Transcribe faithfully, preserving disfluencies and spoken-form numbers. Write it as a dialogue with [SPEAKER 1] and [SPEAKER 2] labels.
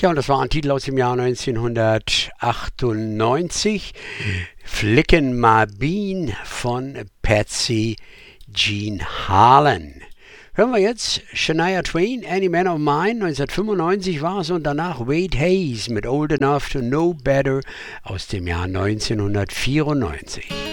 [SPEAKER 1] Ja, und das war ein Titel aus dem Jahr neunzehnhundertachtundneunzig. Flickin' My Bean von Patsy Jean Harlan. Hören wir jetzt Shania Twain, Any Man of Mine, neunzehnhundertfünfundneunzig war es, und danach Wade Hayes mit Old Enough to Know Better aus dem Jahr neunzehnhundertvierundneunzig.